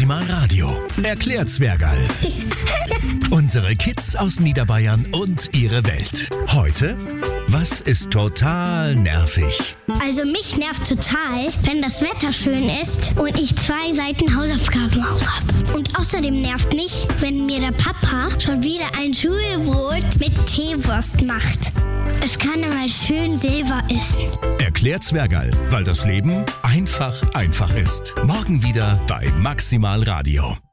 Maximal Radio. Erklärt Zwergerl. Unsere Kids aus Niederbayern und ihre Welt. Heute, was ist total nervig? Also mich nervt total, wenn das Wetter schön ist und ich 2 Seiten Hausaufgaben habe. Und außerdem nervt mich, wenn mir der Papa schon wieder ein Schulbrot mit Teewurst macht. Es kann aber schön Silber essen. Erklärt Zwergerl, weil das Leben einfach ist. Morgen wieder bei Maximal Radio.